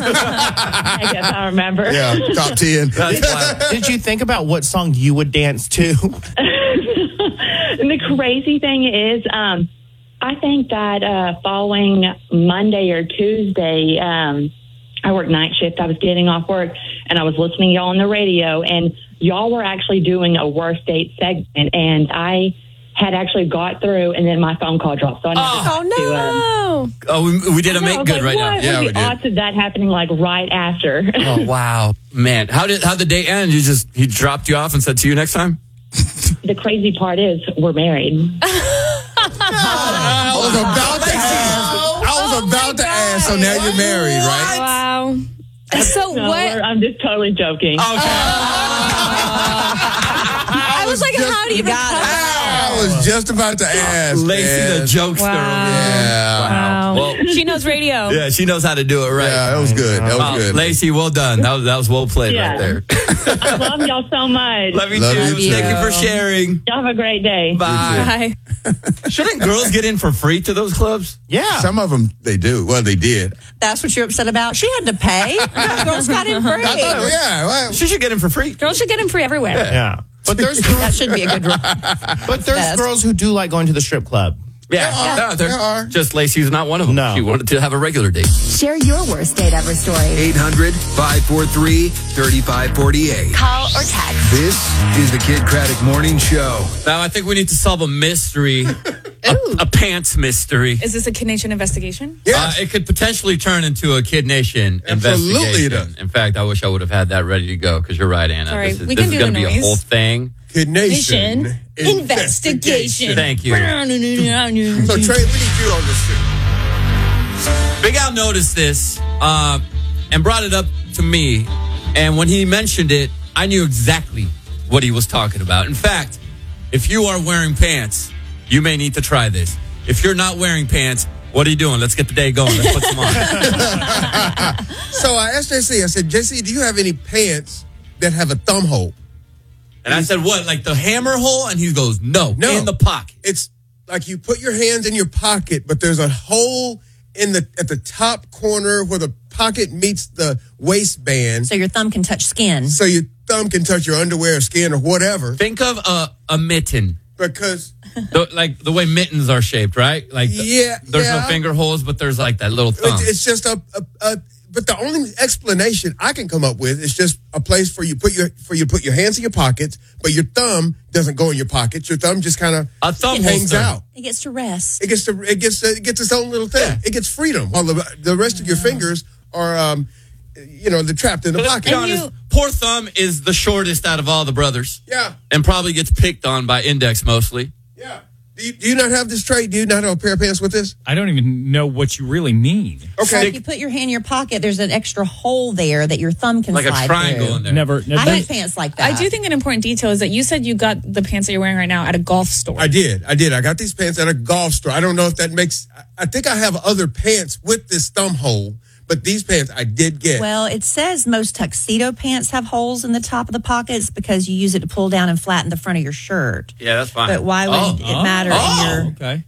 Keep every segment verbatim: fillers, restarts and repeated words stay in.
I guess I remember. Yeah, top ten. Did you think about what song you would dance to? And the crazy thing is, um, I think that uh, following Monday or Tuesday, um, I worked night shift. I was getting off work, and I was listening to y'all on the radio, and y'all were actually doing a worst date segment, and I had actually got through, and then my phone call dropped. So I never Oh, got no. to, um, Oh, we, we did a I know, I make was good like, right what? now. What Yeah, are we the did. odds of that happening like right after? Oh, wow. Man, how did how the day end? You just, he dropped you off and said, see you next time? The crazy part is we're married. I was about to ask. I was about to ask. So now you're married, right? Wow. So No, what? we're- I'm just totally joking. Okay. I was like, how do you even got it. cover I was just about to ask. Lacey man. the jokester. Wow. Yeah. Wow. Well, She knows radio. yeah, she knows how to do it right. Yeah, that was good. That was Wow, good. Lacey, well done. That was, that was well played Yeah. right there. I love y'all so much. Love you Love too. you too. Thank you for sharing. Y'all have a great day. Bye. Bye. Shouldn't girls get in for free to those clubs? Yeah. Some of them, they do. Well, they did. That's what you're upset about? She had to pay. Girls got in free. I thought, yeah. Well, She should get in for free. Girls should get him free everywhere. Yeah. But there's That girls, should be a good rule. but there's Best. girls who do like going to the strip club. Yeah, are. no, they're- There are. just Lacey's not one of them. No. She wanted to have a regular date. Share your worst date ever story. eight hundred, five four three, three five four eight. Call or text. This is the Kid Craddock Morning Show. Now, I think we need to solve a mystery, a, a pants mystery. Is this a Kid Nation investigation? yes. Uh, it could potentially turn into a Kid Nation Absolutely it investigation. does. In fact, I wish I would have had that ready to go because you're right, Anna. Sorry, this is, we this can is do going to the be a noise. whole thing. Kid Nation. Investigation. Thank you. So, Trey, we need you on this too. Big Al noticed this uh, and brought it up to me. And when he mentioned it, I knew exactly what he was talking about. In fact, if you are wearing pants, you may need to try this. If you're not wearing pants, what are you doing? Let's get the day going. Let's put some on. So I asked J C, I said, J C, do you have any pants that have a thumb hole? And I said, what, like the hammer hole? And he goes, no, No. in the pocket. It's like you put your hands in your pocket, but there's a hole in the at the top corner where the pocket meets the waistband, So your thumb can touch skin. so your thumb can touch your underwear or skin or whatever. Think of a, a mitten. Because The, like the way mittens are shaped, right? Like the- Yeah, there's no yeah. finger holes, but there's like that little thumb. it's, it's just a, a, a. But the only explanation I can come up with is just a place for you put your for you to put your hands in your pockets, but your thumb doesn't go in your pockets. Your thumb just kind of A thumb hangs holster. out. It gets to rest. It gets to it gets it gets its own little thing. It gets freedom, while the the rest of your fingers are, um, you know, they're trapped in the But let's pocket. be honest, poor thumb is the shortest out of all the brothers. Yeah, And probably gets picked on by index mostly. yeah. Do you, do you not have this trait? Do you not have a pair of pants with this? I don't even know what you really mean. So Okay. if you put your hand in your pocket, there's an extra hole there that your thumb can Like a slide triangle through. in there. Never. I had pants like that. I do think an important detail is that you said you got the pants that you're wearing right now at a golf store. I did. I did. I got these pants at a golf store. I don't know if that makes. I think I have other pants with this thumb hole, but these pants I did get. Well, it says most tuxedo pants have holes in the top of the pockets because you use it to pull down and flatten the front of your shirt. Yeah, that's fine. But why would Oh. it matter Oh. in your... Okay.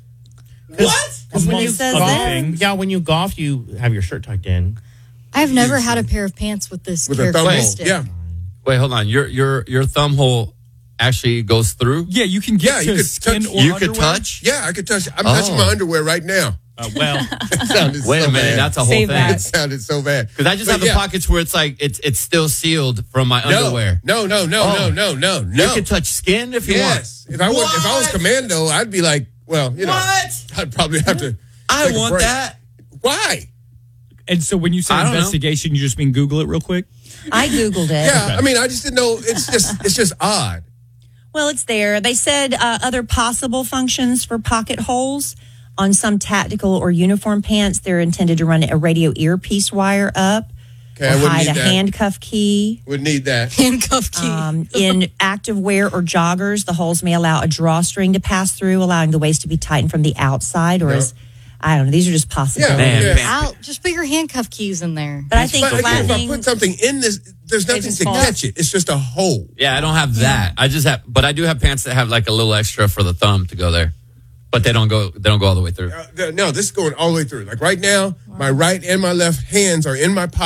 What? Because when it Amongst says other that... things. Yeah, when you golf, you have your shirt tucked in. I've never had a pair of pants with this with a thumb hole. characteristic. Yeah. Wait, hold on. Your your your thumb hole actually goes through? Yeah, you can Yeah, get you to could skin touch- or You could underwear. touch? Yeah, I could touch. I'm Oh. touching my underwear right now. Uh, well, It sounded Wait so a minute. bad. That's a whole Save thing. that. It sounded so bad. Because I just But have the yeah. pockets where it's like it's it's still sealed from my No, underwear. no, no, no, Oh. no, no, no, no. You can touch skin if you Yes. want. If I was if I was What? commando, I'd be like, well, you know, What? I'd probably have to. I take a want break. that. Why? and so when you say I don't know. investigation, you just mean Google it real quick? I Googled it. Yeah, I mean, I just didn't know. It's just it's just odd. Well, it's there. They said uh, other possible functions for pocket holes. On some tactical or uniform pants, they're intended to run a radio earpiece wire up Okay, I or wouldn't hide need a that. handcuff key. Would need that. Handcuff key. Um, in active wear or joggers, the holes may allow a drawstring to pass through, allowing the waist to be tightened from the outside. Or Yeah. as I don't know, these are just possibilities. Yeah, Man, yeah. man. I'll just put your handcuff keys in there. But I think But again, if I flattening. put something in this, there's nothing just to fall. catch it. It's just a hole. Yeah, I don't have that. I just have, but I do have pants that have like a little extra for the thumb to go there, but they don't go. They don't go all the way through. Uh, no, this is going all the way through. Like right now, my right and my left hands are in my pocket.